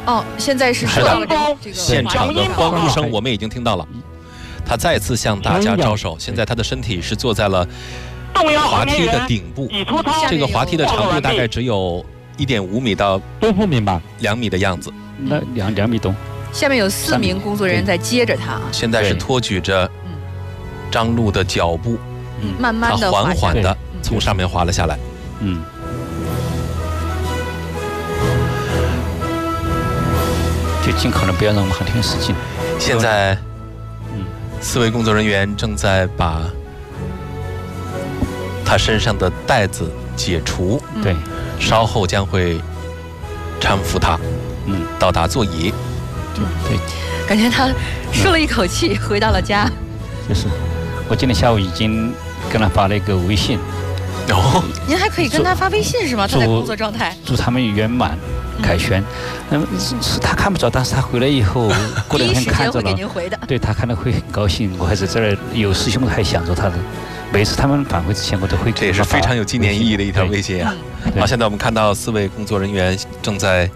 哦，现在是说到了这个现场的欢呼声，我们已经听到了。他再次向大家招手，现在他的身体是坐在了滑梯的顶部，这个滑梯的长度大概只有1.5米到多不明白 2米的样子。 那2米多。 下面有4名工作人员在接着他， 现在是托举着张璐的脚步， 慢慢的、 缓缓的从上面滑了下来。 就尽可能不要让我们航天员失禁。 现在，4位工作人员正在把他身上的带子解除， 对， 稍后将会搀扶他，到达座椅。 对， 感觉他舒了一口气，回到了家。 就是我今天下午已经跟他发了一个微信。 您还可以跟他发微信是吗？他在工作状态。 祝他们圆满凯旋。是他看不着，但是他回来以后，过2天看着了， 第一时间会给您回的。 对，他看到会很高兴。我还在这儿有师兄还想着他的。每次他们返回之前，我都会。 这也是非常有纪念意义的一条微信啊！好，现在我们看到4位工作人员正在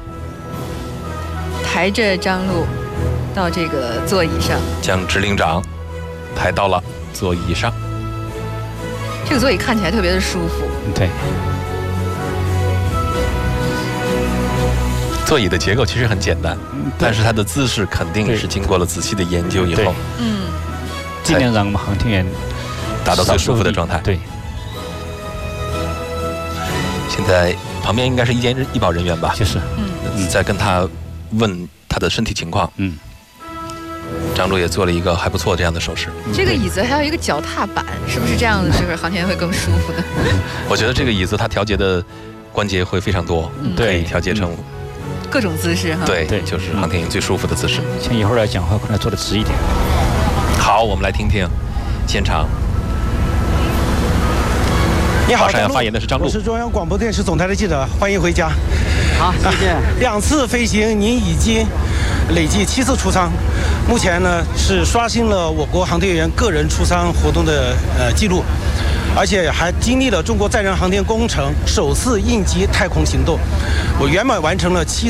抬着张璐到这个座椅上， 将指令长抬到了座椅上。 这个座椅看起来特别的舒服。 对。 座椅的结构其实很简单，但是它的姿势肯定是经过了仔细的研究以后， 尽量让我们航天员达到最舒服的状态。 对。 现在旁边应该是医保人员吧？ 就是， 在跟他问他的身体情况。张璐也做了一个还不错这样的手势。 这个椅子还有一个脚踏板，是不是这样？这个航天员会更舒服的？ 我觉得这个椅子它调节的关节会非常多，可以调节成各种姿势哈。 对，就是航天员最舒服的姿势。 像一会儿来讲话，可能做得直一点。 好，我们来听听现场。 你好， 马上要发言的是张璐。 我是中央广播电视总台的记者，欢迎回家。 好，谢谢。 2次飞行，您已经累计7次出舱，目前呢是刷新了我国航天员个人出舱活动的记录，而且还经历了中国载人航天工程首次应急太空行动。我圆满完成了这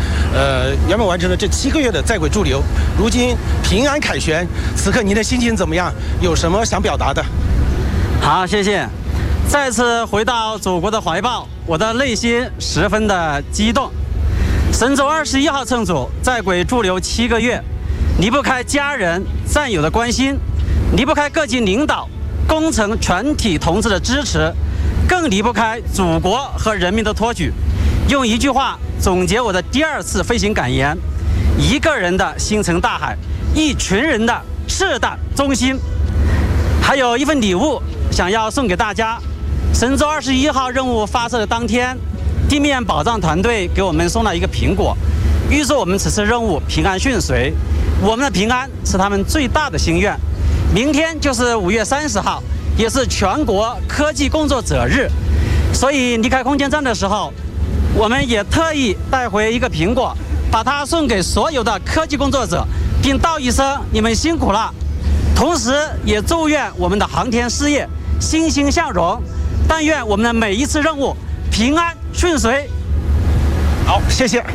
7个月的在轨驻留，如今平安凯旋。此刻您的心情怎么样？有什么想表达的？ 好，谢谢。再次回到祖国的怀抱，我的内心十分的激动。神舟21号乘组在轨驻留7个月，离不开家人战友的关心，离不开各级领导工程全体同志的支持，更离不开祖国和人民的托举。用一句话总结我的第2次飞行感言：一个人的星辰大海，一群人的赤胆忠心。还有一份礼物想要送给大家。神舟21号任务发射的当天，地面保障团队给我们送了一个苹果，预祝我们此次任务平安顺遂。我们的平安是他们最大的心愿。明天就是5月30号，也是全国科技工作者日，所以离开空间站的时候，我们也特意带回一个苹果，把它送给所有的科技工作者，并道一声你们辛苦了。同时也祝愿我们的航天事业欣欣向荣，但愿我们的每一次任务平安顺遂。 好，谢谢。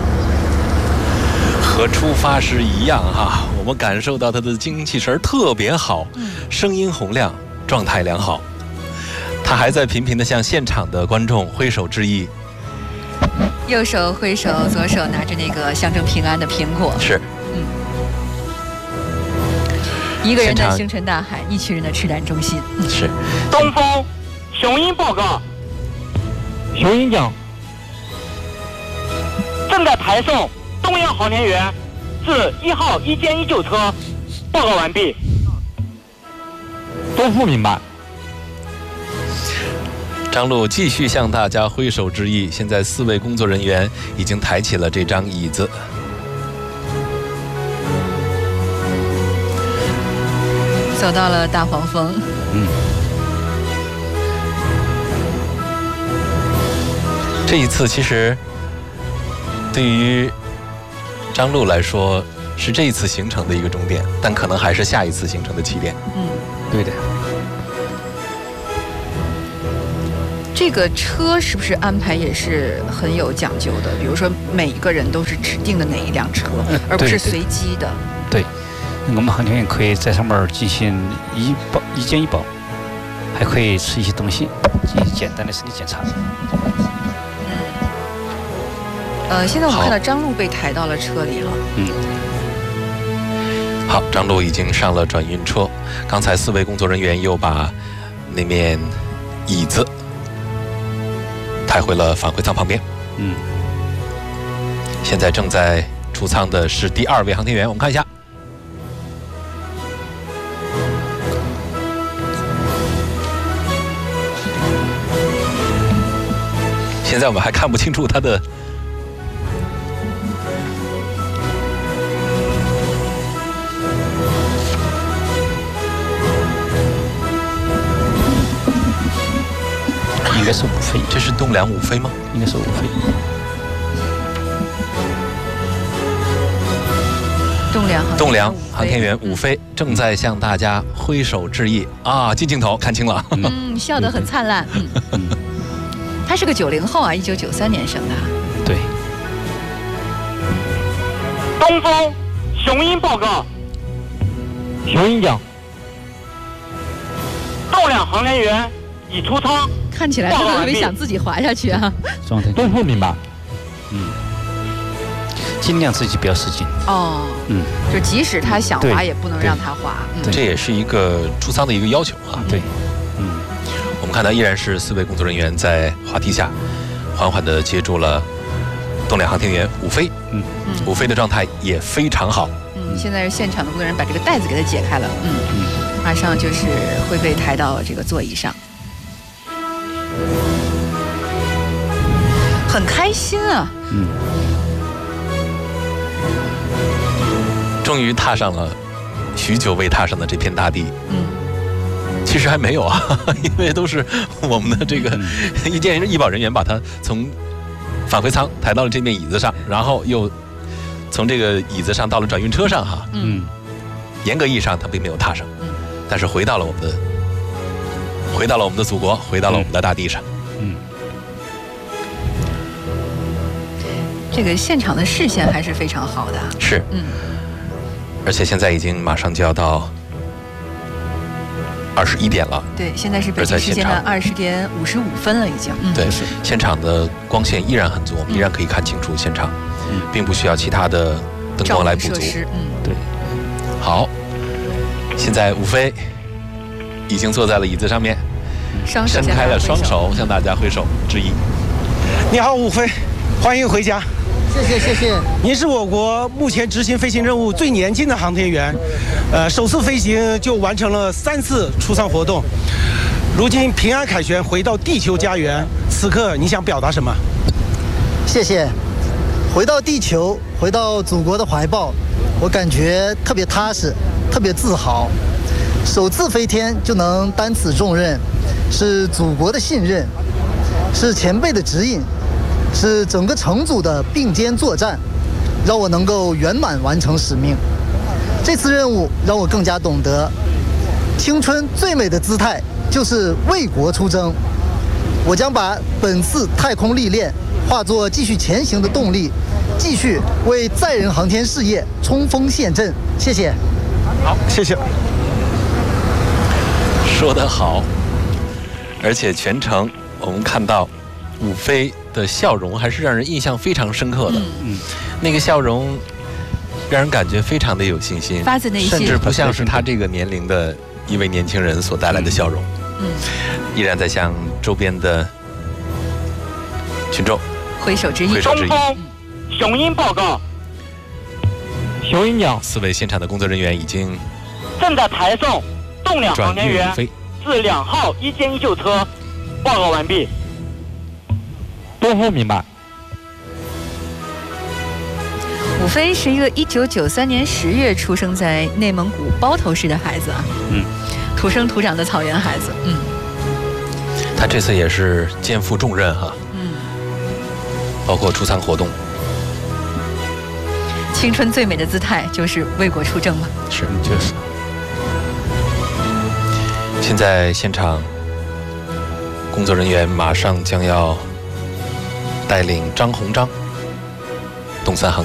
和出发时一样哈，我们感受到他的精气神特别好，声音洪亮，状态良好。他还在频频地向现场的观众挥手致意， 右手挥手，左手拿着那个象征平安的苹果。 是， 一个人的星辰大海，一群人的赤胆忠心。 是。 东风，雄鹰报告。 雄鹰讲， 正在排送东洋航天员至1号1歼1救车，报告完毕。 都不明白。 张璐继续向大家挥手致意。现在4位工作人员已经抬起了这张椅子。 走到了大黄蜂。 这一次其实对于张璐来说是这一次行程的一个终点，但可能还是下一次行程的起点。 对的。 这个车是不是安排也是很有讲究的？比如说每一个人都是指定的哪一辆车，而不是随机的。 对，我们航天员可以在上面进行一检一保，还可以吃一些东西，进行简单的身体检查。 现在我们看到张璐被抬到了车里了。 好，张璐已经上了转运车。刚才4位工作人员又把那面椅子抬回了返回舱旁边。现在正在出舱的是第2位航天员，我们看一下。现在我们还看不清楚他的。 应该是5飞， 这是栋梁5飞吗？ 应该是5飞。 栋梁航天员5飞正在向大家挥手致意啊！进镜头看清了， 笑得很灿烂。他是个90后啊，1993年生的。 对。 东风雄鹰报告，雄鹰讲，栋梁航天员已出舱。 看起来他特别想自己滑下去啊。 状态都不明白。 尽量自己不要使劲。 就即使他想滑，也不能让他滑。 这也是一个出舱的一个要求啊。 对。 我们看到依然是4位工作人员在滑梯下缓缓地接住了栋梁航天员5飞。5飞的状态也非常好。 现在是现场的工作人员把这个带子给他解开了。马上就是会被抬到这个座椅上。很开心啊！ 终于踏上了许久未踏上的这片大地。其实还没有啊，因为都是我们的这个医保人员把他从返回舱抬到了这面椅子上，然后又从这个椅子上到了转运车上哈。严格意义上他并没有踏上，但是回到了我们的祖国，回到了我们的大地上。 这个现场的视线还是非常好的。 是。而且现在已经马上就要到21点了。 对，现在是北京时间的20点55分了，已经。 对，现场的光线依然很足，我们依然可以看清楚现场，并不需要其他的灯光来补足。 对。 好，现在5飞已经坐在了椅子上面，伸开了双手向大家挥手致意。 你好，5飞，欢迎回家。 谢谢。 您是我国目前执行飞行任务最年轻的航天员，首次飞行就完成了3次出舱活动，如今平安凯旋回到地球家园，此刻你想表达什么？ 谢谢。回到地球，回到祖国的怀抱，我感觉特别踏实，特别自豪。首次飞天就能担此重任，是祖国的信任，是前辈的指引，是整个乘组的并肩作战，让我能够圆满完成使命。这次任务让我更加懂得，青春最美的姿态就是为国出征。我将把本次太空历练化作继续前行的动力，继续为载人航天事业冲锋陷阵。谢谢。 好，谢谢。 说得好，而且全程我们看到5飞的笑容还是让人印象非常深刻的。那个笑容让人感觉非常的有信心， 发自内心， 甚至不像是他这个年龄的一位年轻人所带来的笑容。依然在向周边的群众挥手致意。 东风雄鹰报告，雄鹰讲 ，4位现场的工作人员已经正在抬送栋梁航天员至2号1监1救车，报告完毕。东风明白。 5飞是一个1993年10月出生在内蒙古包头市的孩子啊，土生土长的草原孩子。 他这次也是肩负重任哈，包括出舱活动。 青春最美的姿态就是为国出征嘛。 是，就是。现在现场工作人员马上将要带领张鸿章、董三航